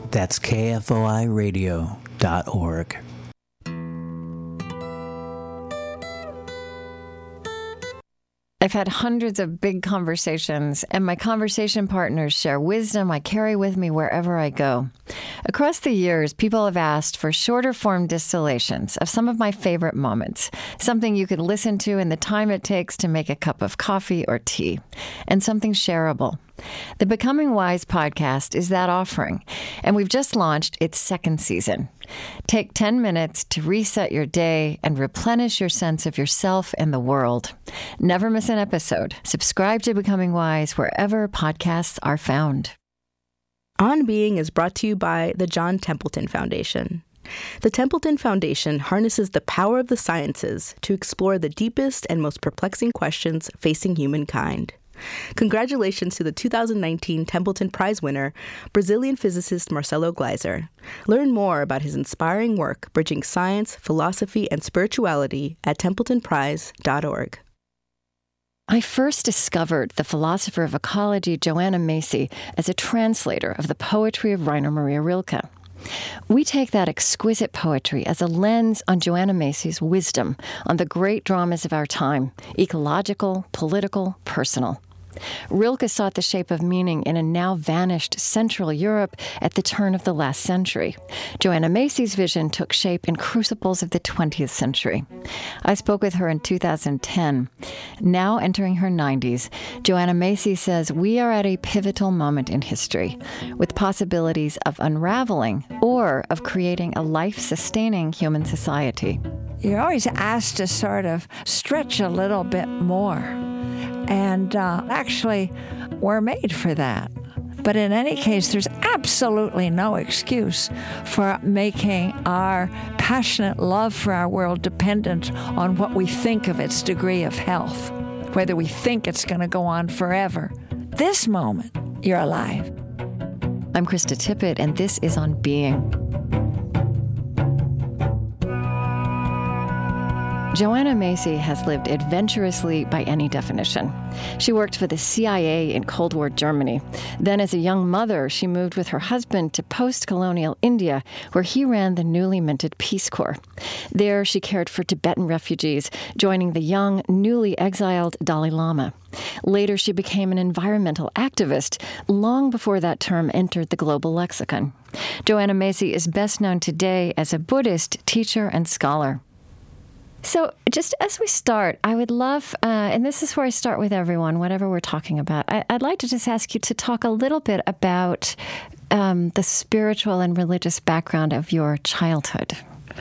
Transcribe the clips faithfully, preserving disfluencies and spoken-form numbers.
That's K F O I radio dot org. I've had hundreds of big conversations, and my conversation partners share wisdom I carry with me wherever I go. Across the years, people have asked for shorter form distillations of some of my favorite moments, something you could listen to in the time it takes to make a cup of coffee or tea, and something shareable. The Becoming Wise podcast is that offering, and we've just launched its second season. Take ten minutes to reset your day and replenish your sense of yourself and the world. Never miss an episode. Subscribe to Becoming Wise wherever podcasts are found. On Being is brought to you by the John Templeton Foundation. The Templeton Foundation harnesses the power of the sciences to explore the deepest and most perplexing questions facing humankind. Congratulations to the two thousand nineteen Templeton Prize winner, Brazilian physicist Marcelo Gleiser. Learn more about his inspiring work bridging science, philosophy, and spirituality at templeton prize dot org. I first discovered the philosopher of ecology, Joanna Macy, as a translator of the poetry of Rainer Maria Rilke. We take that exquisite poetry as a lens on Joanna Macy's wisdom on the great dramas of our time, ecological, political, personal. Rilke sought the shape of meaning in a now-vanished Central Europe at the turn of the last century. Joanna Macy's vision took shape in crucibles of the twentieth century. I spoke with her in two thousand ten. Now entering her nineties, Joanna Macy says we are at a pivotal moment in history, with possibilities of unraveling or of creating a life-sustaining human society. You're always asked to sort of stretch a little bit more. And uh, actually, we're made for that. But in any case, there's absolutely no excuse for making our passionate love for our world dependent on what we think of its degree of health, whether we think it's going to go on forever. This moment, you're alive. I'm Krista Tippett, and this is On Being. Joanna Macy has lived adventurously by any definition. She worked for the C I A in Cold War Germany. Then as a young mother, she moved with her husband to post-colonial India, where he ran the newly minted Peace Corps. There, she cared for Tibetan refugees, joining the young, newly exiled Dalai Lama. Later, she became an environmental activist, long before that term entered the global lexicon. Joanna Macy is best known today as a Buddhist teacher and scholar. So just as we start, I would love, uh, and this is where I start with everyone, whatever we're talking about, I, I'd like to just ask you to talk a little bit about um, the spiritual and religious background of your childhood.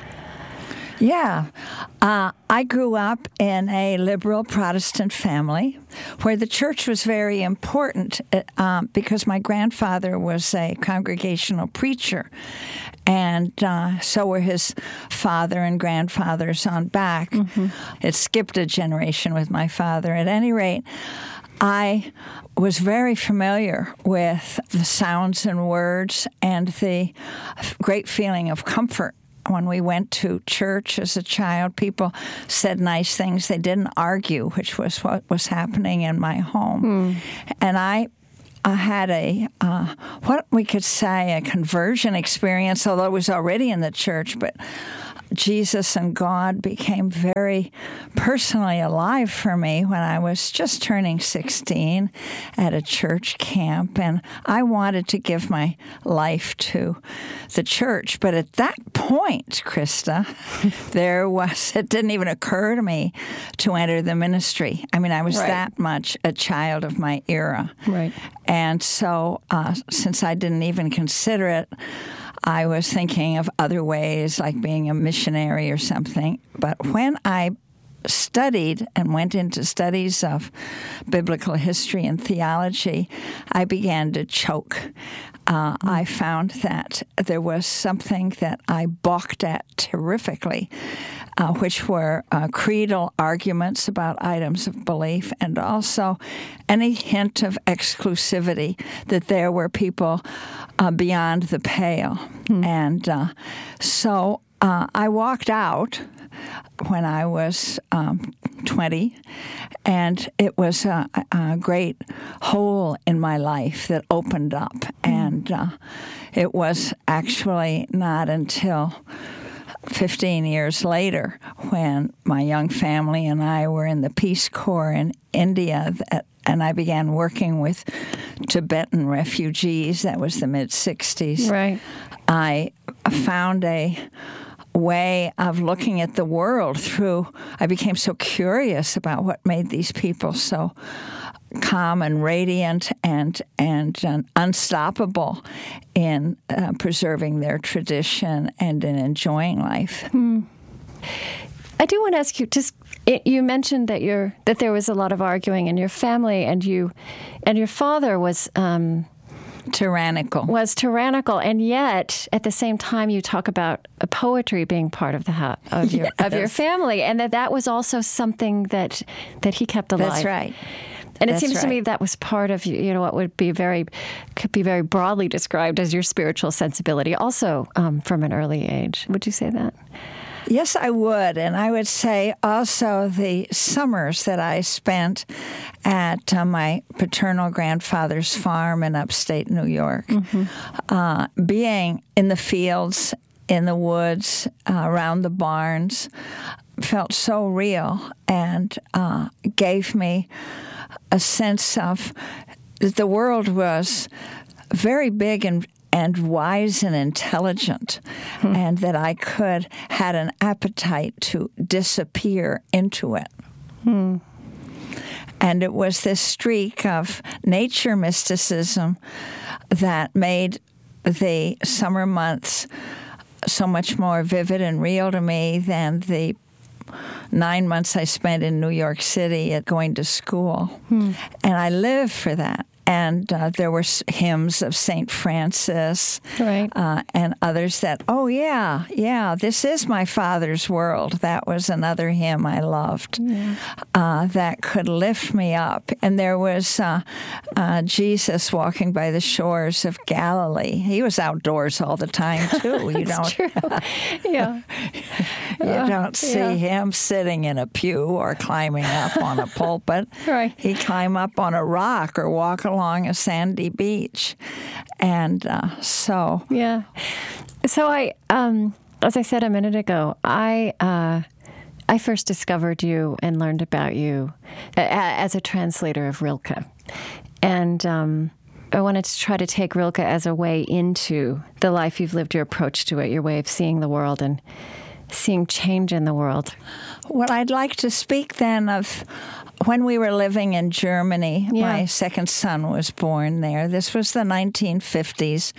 Yeah. Uh, I grew up in a liberal Protestant family where the church was very important uh, because my grandfather was a congregational preacher. And uh, so were his father and grandfathers on back. Mm-hmm. It skipped a generation with my father. At any rate, I was very familiar with the sounds and words and the great feeling of comfort. When we went to church as a child, people said nice things. They didn't argue, which was what was happening in my home. Mm. And I I had a, uh, what we could say, a conversion experience, although I was already in the church, but Jesus and God became very personally alive for me when I was just turning sixteen at a church camp, and I wanted to give my life to the church. But at that point, Krista, there was, it didn't even occur to me to enter the ministry. I mean, I was right. that much a child of my era. Right. And so uh, since I didn't even consider it, I was thinking of other ways, like being a missionary or something. But when I studied and went into studies of biblical history and theology, I began to choke. Uh, mm. I found that there was something that I balked at terrifically, uh, which were uh, creedal arguments about items of belief, and also any hint of exclusivity, that there were people uh, beyond the pale. Mm. And uh, so uh, I walked out when I was um, twenty, and it was a, a great hole in my life that opened up. Mm. And uh, it was actually not until fifteen years later, when my young family and I were in the Peace Corps in India, that, and I began working with Tibetan refugees. That was the mid-sixties. Right. I found a way of looking at the world through, I became so curious about what made these people so calm and radiant and and uh, unstoppable in uh, preserving their tradition and in enjoying life. Hmm. I do want to ask you, just it, you mentioned that you're that there was a lot of arguing in your family, and you and your father was um, tyrannical. Was tyrannical, and yet at the same time you talk about a poetry being part of the ha- of your yes. of your family, and that that was also something that that he kept alive. That's right. And it That's seems right. to me that was part of, you know, what would be very, could be very broadly described as your spiritual sensibility, also um, from an early age. Would you say that? Yes, I would. And I would say also the summers that I spent at uh, my paternal grandfather's farm in upstate New York, mm-hmm. uh, being in the fields, in the woods, uh, around the barns, felt so real and uh, gave me a sense of that the world was very big and and wise and intelligent, hmm. and that I could had an appetite to disappear into it. Hmm. And it was this streak of nature mysticism that made the summer months so much more vivid and real to me than the nine months I spent in New York City at going to school. Hmm. And I lived for that. And uh, there were hymns of Saint Francis, right. uh, and others that, oh, yeah, yeah, this is my Father's world. That was another hymn I loved yeah. uh, that could lift me up. And there was uh, uh, Jesus walking by the shores of Galilee. He was outdoors all the time, too. You That's don't, true. yeah. you uh, don't see yeah. him sitting in a pew or climbing up on a pulpit. Right. He'd climb up on a rock or walk along along a sandy beach. And uh, so... Yeah. So I, um, as I said a minute ago, I uh, I first discovered you and learned about you as a translator of Rilke. And um, I wanted to try to take Rilke as a way into the life you've lived, your approach to it, your way of seeing the world and seeing change in the world. Well, I'd like to speak then of when we were living in Germany. Yeah. My second son was born there. This was the nineteen fifties.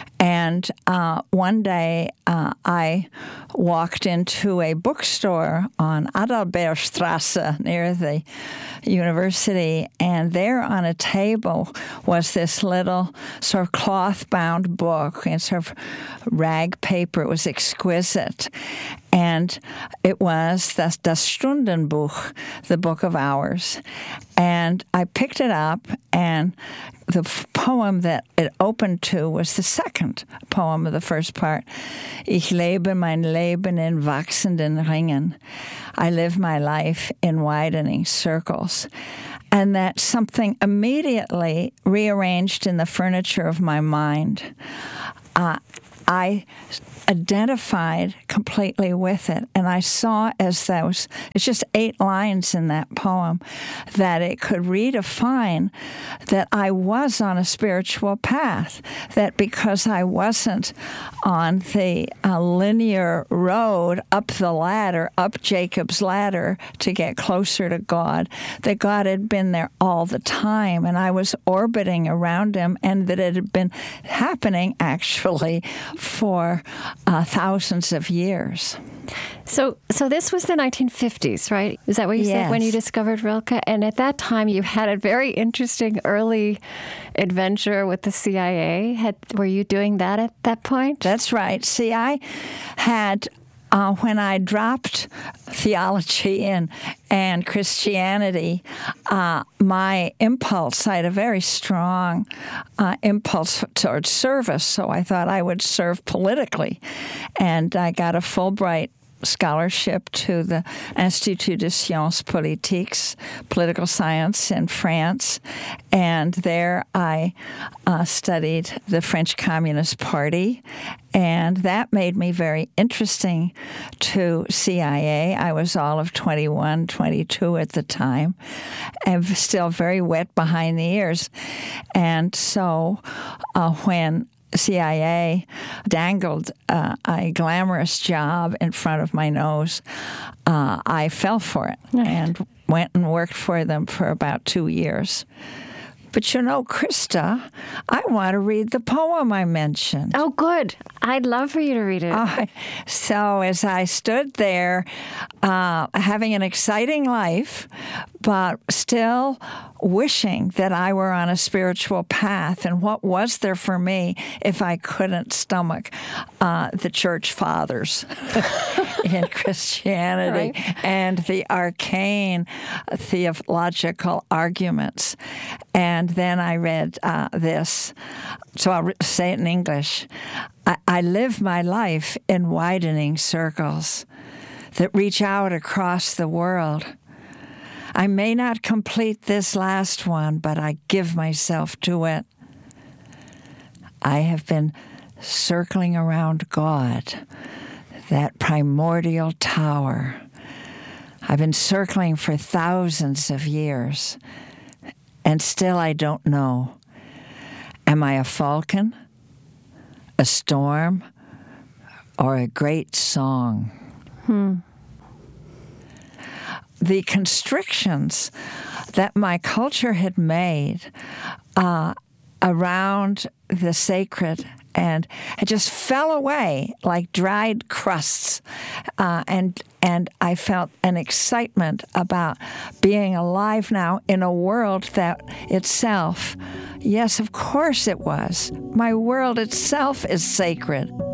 And uh, one day uh, I walked into a bookstore on Adalbertstrasse near the university, and there on a table was this little sort of cloth-bound book in sort of rag paper. It was exquisite. And it was das, das Stundenbuch, the Book of Hours. And I picked it up, and the poem that it opened to was the second poem of the first part. Ich lebe mein Leben in wachsenden Ringen. I live my life in widening circles. And that something immediately rearranged in the furniture of my mind. Uh, I identified completely with it, and I saw as those, it's just eight lines in that poem, that it could redefine that I was on a spiritual path, that because I wasn't on the uh, linear road up the ladder, up Jacob's ladder to get closer to God, that God had been there all the time, and I was orbiting around him, and that it had been happening actually for Uh, thousands of years. So so this was the nineteen fifties, right? Is that what you yes. said when you discovered Rilke? And at that time, you had a very interesting early adventure with the C I A. Had, were you doing that at that point? That's right. See, I had... Uh, when I dropped theology and, and Christianity, uh, my impulse, I had a very strong uh, impulse towards service, so I thought I would serve politically. And I got a Fulbright scholarship to the Institut de Sciences Politiques, political science in France, and there I uh, studied the French Communist Party, and that made me very interesting to C I A. I was all of twenty-one, twenty-two at the time, and still very wet behind the ears. And so uh, when C I A dangled uh, a glamorous job in front of my nose, uh, I fell for it and went and worked for them for about two years. But you know, Krista, I want to read the poem I mentioned. Oh, good. I'd love for you to read it. Uh, so as I stood there, uh, having an exciting life, but still wishing that I were on a spiritual path, and what was there for me if I couldn't stomach uh, the church fathers in Christianity right. and the arcane theological arguments. And then I read uh, this, so I'll say it in English. I, I live my life in widening circles that reach out across the world. I may not complete this last one, but I give myself to it. I have been circling around God, that primordial tower. I've been circling for thousands of years, and still I don't know. Am I a falcon, a storm, or a great song? Hmm. The constrictions that my culture had made uh, around the sacred and it just fell away like dried crusts. Uh, and and I felt an excitement about being alive now in a world that itself, yes, of course it was. My world itself is sacred.